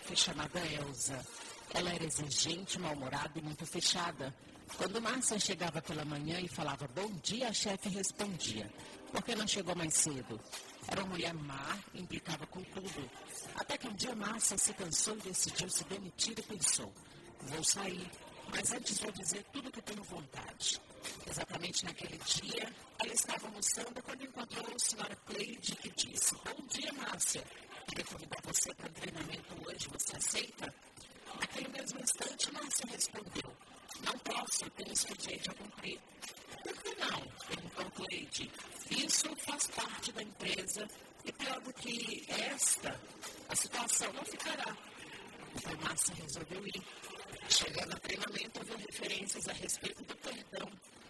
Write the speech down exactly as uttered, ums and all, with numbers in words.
chefe chamada Elza. Ela era exigente, mal-humorada e muito fechada. Quando Márcia chegava pela manhã e falava bom dia, a chefe respondia: por que não chegou mais cedo? Era uma mulher má e implicava com tudo. Até que um dia Márcia se cansou e decidiu se demitir e pensou: vou sair, mas antes vou dizer tudo que tenho vontade. Exatamente naquele dia, ela estava almoçando quando encontrou a senhora Cleide, que disse: bom dia, Márcia. Queria convidar você para o treinamento hoje, você aceita? Naquele mesmo instante, Márcia respondeu: não posso, eu tenho expediente a cumprir. Por que não? Perguntou Cleide. Isso faz parte da empresa e pior do que esta, a situação não ficará. Então Márcia resolveu ir. Chegando ao treinamento, ouviu referências a respeito do perdão.